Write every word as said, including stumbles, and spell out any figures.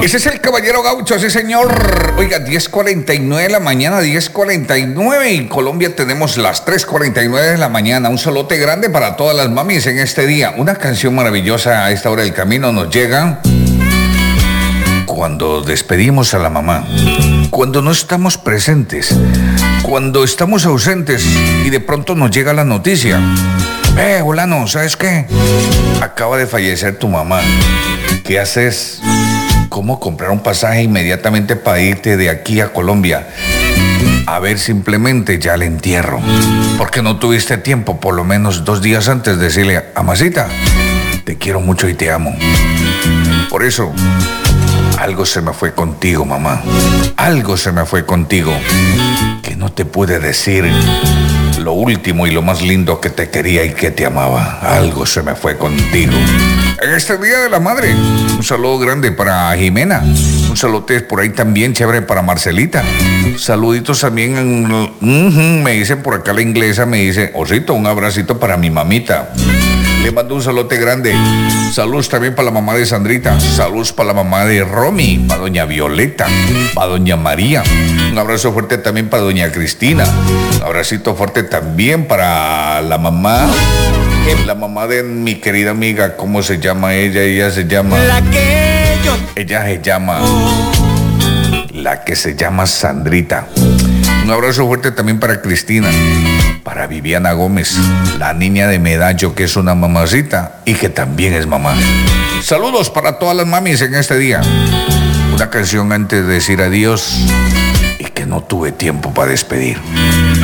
Ese es el Caballero Gaucho, sí señor. Oiga, diez cuarenta y nueve de la mañana, diez cuarenta y nueve. En Colombia tenemos las tres cuarenta y nueve de la mañana. Un solote grande para todas las mamis en este día. Una canción maravillosa a esta hora del camino nos llega cuando despedimos a la mamá, cuando no estamos presentes, cuando estamos ausentes y de pronto nos llega la noticia. Eh, fulano, ¿sabes qué? Acaba de fallecer tu mamá. ¿Qué haces? ¿Cómo comprar un pasaje inmediatamente para irte de aquí a Colombia? A ver, simplemente ya el entierro. Porque no tuviste tiempo, por lo menos dos días antes, de decirle, amasita, te quiero mucho y te amo. Por eso, algo se me fue contigo, mamá. Algo se me fue contigo. Que no te pude decir lo último y lo más lindo que te quería y que te amaba. Algo se me fue contigo. En este Día de la Madre, un saludo grande para Jimena. Un saludote por ahí también chévere para Marcelita. Saluditos también, en, uh-huh, me dicen por acá la inglesa, me dice, Osito, un abracito para mi mamita. Le mando un saludote grande. Saludos también para la mamá de Sandrita. Saludos para la mamá de Romy, para doña Violeta, para doña María. Un abrazo fuerte también para doña Cristina. Un abracito fuerte también para la mamá, la mamá de mi querida amiga. ¿Cómo se llama ella? Ella se llama... La que yo... Ella se llama... La que se llama Sandrita. Un abrazo fuerte también para Cristina, para Viviana Gómez, la niña de Medallo, que es una mamacita y que también es mamá. Saludos para todas las mamis en este día. Una canción antes de decir adiós y que no tuve tiempo para despedir.